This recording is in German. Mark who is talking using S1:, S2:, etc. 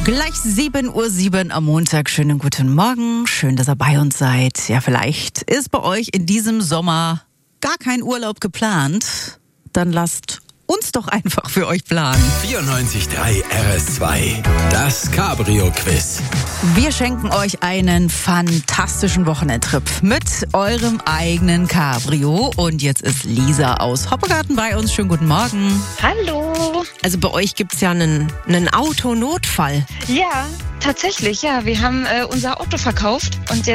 S1: Gleich 7:07 Uhr am Montag. Schönen guten Morgen. Schön, dass ihr bei uns seid. Ja, vielleicht ist bei euch in diesem Sommer gar kein Urlaub geplant. Dann lasst uns doch einfach für euch planen.
S2: 94.3 RS2, das Cabrio-Quiz.
S1: Wir schenken euch einen fantastischen Wochenendtrip mit eurem eigenen Cabrio. Und jetzt ist Lisa aus Hoppegarten bei uns. Schönen guten Morgen.
S3: Hallo.
S4: Also bei euch gibt's ja einen Autonotfall.
S3: Ja, tatsächlich, ja. Wir haben unser Auto verkauft und